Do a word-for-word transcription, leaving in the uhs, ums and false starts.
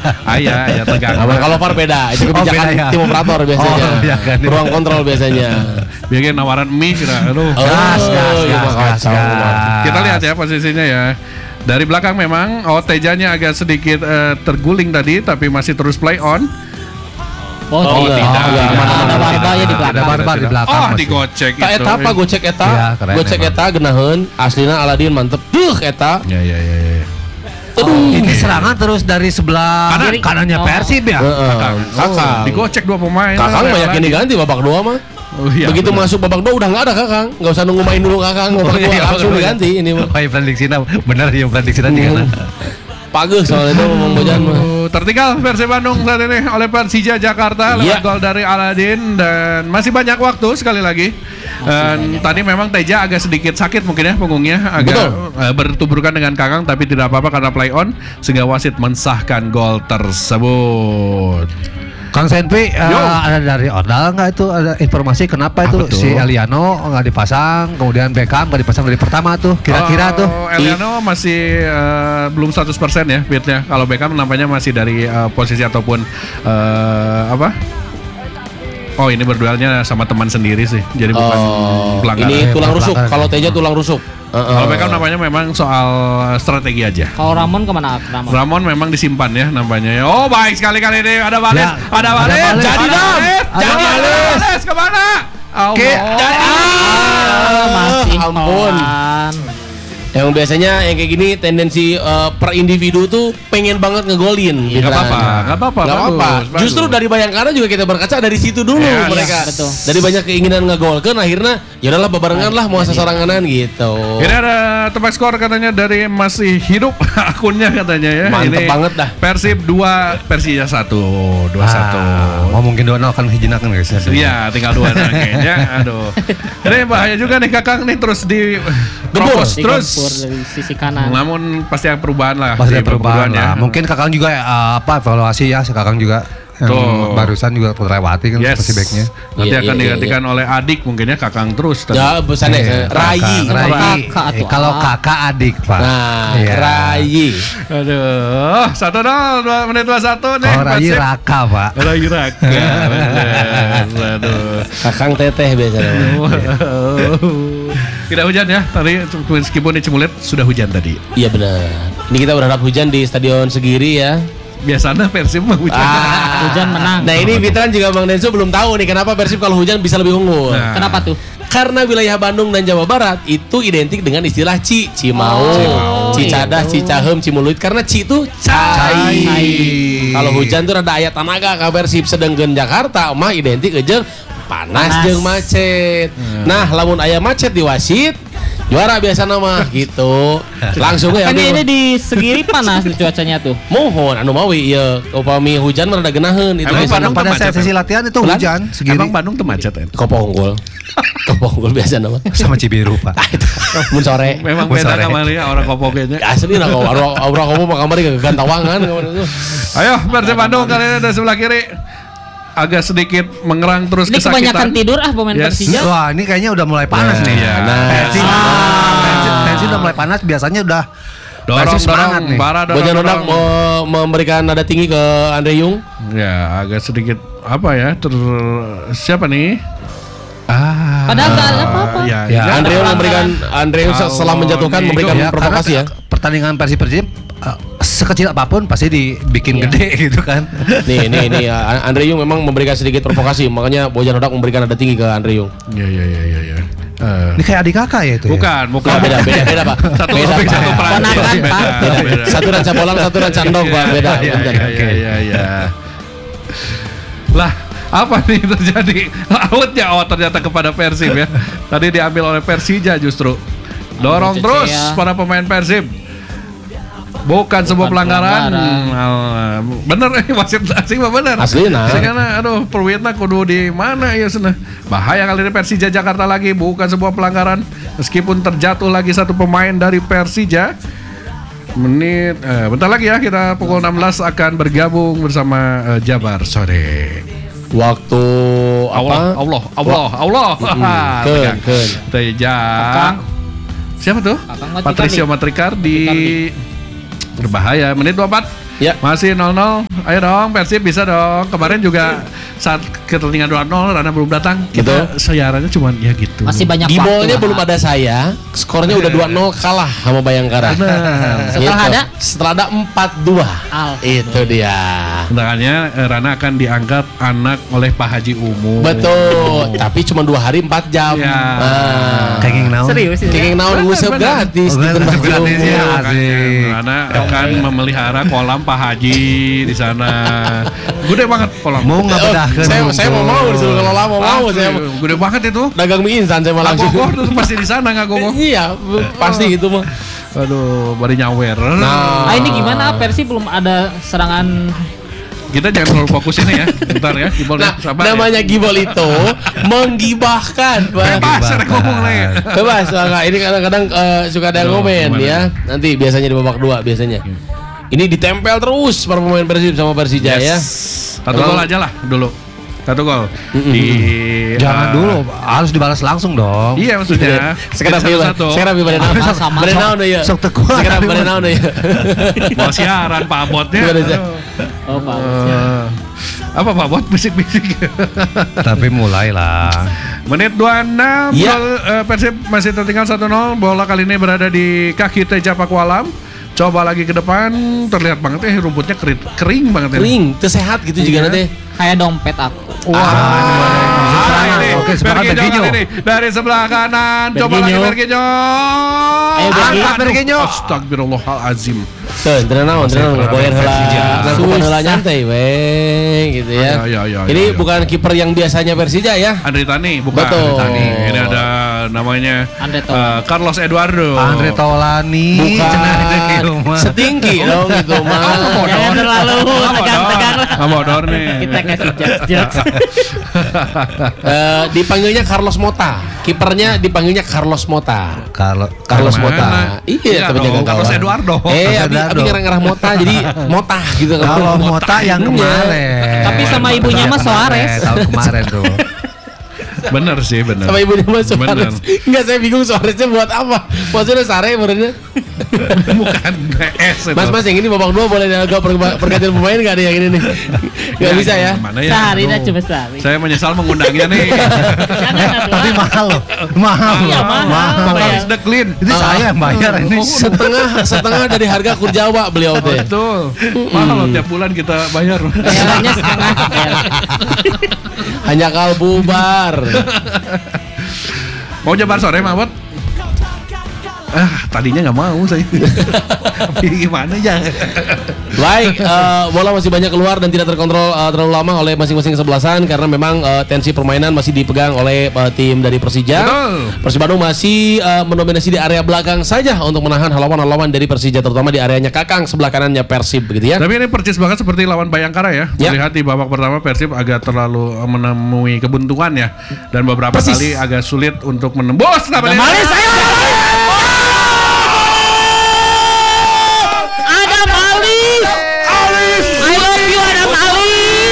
Ayah, ayah tegang. Nah, kalau V A R beda, itu kebijakan Oh, beda, ya. tim operator biasanya. Oh, iya kan. Ruang kontrol biasanya. Bikin nawaran mie kira. Aduh. Oh, Gas, gas, iya, gas, kacau. gas, gas. Kita lihat ya posisinya ya. Dari belakang memang oh Tejanya agak sedikit eh, terguling tadi tapi masih terus play on. Oh, Oh, tidak. tidak. Ada Tidak. Barba ya di Ada belakang. Barba di belakang. Oh, masih. digocek Tak itu. eta apa gocek eta? Iya, keren Gocek emang. eta geunaheun aslina Aladin mantep. Duh eta. Ya ya ya ya. Aduh. Ini serangan terus dari sebelah Kanan. kiri kanannya Oh. Persib ya. Heeh. Kakang. Kakang. Digocek dua pemain. Kakang banyak yang diganti babak dua mah. Oh, iya, Begitu benar. masuk babak dua udah nggak ada Kakang. Nggak usah nunggu main dulu Kakang. Babak Oh, dua iya, langsung bener. diganti ini mah. Oh iya prediksinya benar ya prediksinya di kanan. Pageuh soalnya itu ngomong Bojan mah. Oh, tertinggal Persib Bandung saat ini oleh Persija Jakarta lewat Iya. gol dari Aladin dan masih banyak waktu sekali lagi. Dan tadi memang Teja agak sedikit sakit mungkin ya punggungnya agak Betul. eh, bertuburkan dengan Kakang tapi tidak apa-apa karena play on sehingga wasit mensahkan gol tersebut. Kang Senpi, eh, Yo. ada dari Ordal nggak itu ada informasi kenapa itu Apa tuh? si Eliano nggak dipasang, kemudian Beckham nggak dipasang dari pertama tuh, kira-kira tuh. Oh, Eliano masih eh, belum seratus persen ya fitnya. Kalau Beckham nampaknya masih dari eh, posisi ataupun eh, apa? Oh ini berduelnya sama teman sendiri sih, jadi bukan Oh, pelanggaran. ini tulang rusuk. pelanggaran. Kalau Teja tulang rusuk. Heeh. Kalau Beckham namanya memang soal strategi aja. Kalau Ramon kemana? Ramon. Ramon memang disimpan ya nampaknya. Oh baik sekali kali ini ada Vales, Ya, ada ada Vales, Vales. jadi Ada dong, Vales. jadi Ada ada Vales. Vales kemana? Oh, Ke- Ah, masih ampun. on. Yang biasanya yang kayak gini tendensi eh, per individu tuh pengen banget ngegolin. Nggak apa-apa, nggak apa-apa, Nggak bagus, apa-apa. bagus. Justru dari Bayangkara juga kita berkaca dari situ dulu Yes. mereka. Iya, betul. Dari banyak keinginan ngegolkan akhirnya ya udahlah babarengan lah mau sasaranganan gitu. Ini ada tebak skor katanya dari masih hidup akunnya katanya ya. Mantep Ini banget dah. Persib dua, Persija satu, dua satu. Ah, mau mungkin dua nol kan hijinakan guys. Iya, tinggal dua nah, kayaknya. Aduh. Ini bahaya juga nih Kakang nih terus di Gebur. propose terus. Digempur dari sisi kanan. Namun pasti ada perubahan lah. Pasti di ada perubahan perburuan lah. Mungkin Kakang juga eh, apa evaluasi ya, Kakang juga yang Tuh. barusan juga terlewati kan Yes. pasti backnya. Nanti Iya, akan iya, digantikan oleh adik mungkin ya Kakang terus. tadi. Ya besarnya Eh, Rayi. Kakang, Rayi. Kakak Eh, tuh, kalau ah. kakak adik Pak. Nah, Iya. Rayi. Aduh, satu nol, dua menit dua satu nih. Oh Rayi Persib. Raka Pak. Rayi Raka. bener. Aduh. Kakang teteh biasanya. Tidak hujan ya tadi meskipun di Cimulet sudah hujan tadi. Iya benar. Ini kita berharap hujan di Stadion Segiri ya. Biasanya Persib mah hujan. Ah. Hujan menang. Nah ini Fitran juga Bang Denso belum tahu nih kenapa Persib kalau hujan bisa lebih unggul. Nah. Kenapa tuh? Karena wilayah Bandung dan Jawa Barat itu identik dengan istilah Ci, Cimau, Oh, Cicadas, gitu. Cicahem, Cimuluit karena Ci itu cai. Kalau hujan tuh ada ayat tanaga ka Persib sedengkeun Jakarta mah identik jeung panas, Panas. jeung macet. Nah, lamun aya macet di wasit juara biasa nama gitu. Langsung ya Kan ini di segiri panas tuh cuacanya tuh. mohon anu mawi ieu upami hujan mah rada geunaheun itu Emang biasa Bandung Pada macet, saat sesi ya? latihan itu Bulan? hujan segini Emang Bandung tuh macet ya? Kopo unggul. Kopo unggul biasa nama. sama Cibiru Pak. Ah, itu mun sore. Memang Gua beda sore. kemarin ya orang kopoknya. Asli nah kalau orang orang kamu mah kamari ke gantawangan kemarin itu. Ayo Persib Bandung kali ini dari sebelah kiri agak sedikit mengerang terus Ini kebanyakan kesakitan. tidur ah pemain Yes. Persija. Wah ini kayaknya udah mulai panas Nah, nih. iya. Nah, Tensi, Ah. tensi, tensi udah mulai panas. Biasanya udah Dorong, Persib semangat dorong, nih. parah, dorong, Bojan Rodak dorong. mau memberikan nada tinggi ke Andre Yung. Ya, agak sedikit apa ya? Ter siapa nih? Ah. Padahal nggak ada apa-apa. Ya, Ya. ya. Andre Yung memberikan Andre Yung Kalau setelah menjatuhkan nih, memberikan Ya, provokasi ya. karena pertandingan Persib Persib uh, sekecil apapun pasti dibikin Iya. gede gitu kan. Nih nih nih ya, Andre Yung memang memberikan sedikit provokasi, makanya Bojan Rodak memberikan nada tinggi ke Andre Yung. Ya, ya, ya, ya, ya. Eh, Ini kayak adik kakak ya itu. ya? bukan, bukan. Oh, beda beda beda Pak. Satu Beda topik, Pak. satu peran. Ponakan, Beda, Pak. Beda. beda. Satu ranca bolang, satu ranca candong Pak, beda. Iya, Punten. iya, iya, iya, iya. Lah, apa nih terjadi? Outnya oh ternyata kepada Persib ya. Tadi diambil oleh Persija justru. Dorong Cece, terus ya. para pemain Persib. Bukan sebuah pelanggaran. pelanggaran. Hmm, bener ini wasit asing mah bener. Aslina. Karena aduh perwitna kudu di mana ya sana. Bahaya kali ini Persija Jakarta lagi bukan sebuah pelanggaran meskipun terjatuh lagi satu pemain dari Persija. Menit eh, bentar lagi ya kita pukul enam belas akan bergabung bersama eh, Jabar sore. Waktu Allah, apa? Allah, Allah, Allah. Mm, ken, Tegang. ken. Teja. Kakang. Siapa tuh? Kakang Matrikardi. Patricio Matrikardi. Berbahaya. Menit dua puluh empat. Ya. Masih nol nol. Ayo dong Persib bisa dong. Kemarin juga saat ketertinggalan dua nol Rana belum datang. Kita siarannya cuma ya gitu. Masih banyak Gibolnya waktu. belum ada saya. Skornya udah dua nol kalah sama Bayangkara. Benar. Setelah Gitu. ada? Setelah ada empat dua. Alhamdulillah. Itu dia. Makanya eh, Rana akan diangkat anak oleh Pak Haji Umu. Betul. Tapi cuma dua hari empat jam. Ya. Nah. Kenging naon. Serius ya? Kenging naon Bener, ngusep bener. gratis Oh, di bener, tempat gratis Umu. ya. Makanya Rana akan memelihara kolam Pak Haji di sana. Gede banget kolam. Mau ngabedahkeun. Saya saya mau mau disuruh kelola mau mau Asli, saya gede banget itu. dagang mie instan saya malah langsung. Ngagogoh terus pasti di sana ngagogoh. Iya, pasti itu mah. Aduh, baru nyawer. Nah. Ah ini gimana Persib belum ada serangan. Kita jangan terlalu fokus ini ya. Bentar ya, Gibol Nah, sabar ya. namanya gibol itu menggibahkan, Pak. Bebas, ada ngomong lah ya. Bebas, Pak. Ini kadang-kadang eh, suka ada yang Aduh, komen gimana? ya. Nanti biasanya di babak dua biasanya. Ini ditempel terus para pemain Persib sama Persija ya. Satu Emang- gol aja lah dulu. Satu gol. Mm-mm. Di Jangan eh, dulu, harus dibalas langsung dong. Iya maksudnya. Sekarang Jadi piba, satu-satu. sekarang piba ada Sama, sama. Bade naon deui ya. Sok teu kuat. Sekarang bade naon deui ya. Mau siaran Pak Botnya. Gimana sih? Aduh. Oh Pak. Eh, apa Pak Bot bisik-bisik. Tapi mulailah. Menit dua puluh enam Iya. gol, eh, Persib masih tertinggal satu nol. Bola kali ini berada di kaki Teja Pakualam. Coba lagi ke depan, terlihat banget ya rumputnya kering, kering banget ya. Kering, teu sehat gitu juga Iya. nanti. Kayak dompet aku. Wah, Ah, ini oke, sepakat Berginjo Berginjo. kali ini dari sebelah kanan. Coba lagi Berginjo. Berginjo. Ayo, Berginjo. Aduh, Berginjo. Astagfirullahalazim. Tuh, teu naon, teu naon goyer heula. Goyer heula nyantai we gitu ya. Ya, ya, ya, Ini ya, ya. bukan kiper yang biasanya Persija ya. Andri Tani, bukan Betul. Andri Tani. Ini ada namanya Andre eh, Taulani. Carlos Eduardo. Andre Taulani. cenah di rumah. Setinggi dong itu mah. Jangan terlalu tegang-tegang lah. Nggak bodor nih. Kita kasih jokes-jokes. Eh, dipanggilnya Carlos Mota. Kipernya dipanggilnya Carlos Mota. Kalau Carlos Mana? Mota. Iya, Iya tapi dong, jaga Carlos gawang. Eduardo. Eh, Carlos abi, abi Eduardo. ngarang-ngarang Mota jadi Mota gitu kan. kalau Mota yang kemarin. Tapi sama ibunya mah Suarez. Tahun kemarin tuh. Bener sih, bener. Sama ibunya Mas Bener. Suarez. Enggak, saya bingung Suareznya buat apa. Maksudnya Sare benernya. Bukan S itu. Mas Mas yang ini babak dua boleh agak per- pergantian pemain nggak ada yang ini nih? Nggak bisa ya. Mana ya? Sehari dah Aduh. cuma sehari. Saya menyesal mengundangnya nih. Jangan atuh. Tapi mahal loh. Mahal. Iya, mahal. Mahal. Vokalis The Clean. Ini saya yang bayar ini. Setengah setengah dari harga Kurjawa beliau teh. Betul. Mahal loh tiap bulan kita bayar. Bayarannya setengah. bayaran. Hanya kal bubar. Mau jabar sore Mabot? Ah, tadinya nggak mau saya. Tapi gimana ya? Baik, eh, bola masih banyak keluar dan tidak terkontrol eh, terlalu lama oleh masing-masing kesebelasan karena memang eh, tensi permainan masih dipegang oleh eh, tim dari Persija. Betul. Persib Bandung masih eh, mendominasi di area belakang saja untuk menahan halawan-halawan dari Persija, terutama di areanya Kakang sebelah kanannya Persib begitu ya. Tapi ini persis banget seperti lawan Bayangkara ya. Ya. Terlihat di babak pertama Persib agak terlalu menemui kebuntuan ya. Dan beberapa Persis. kali agak sulit untuk menembus. Udah malis, ayo.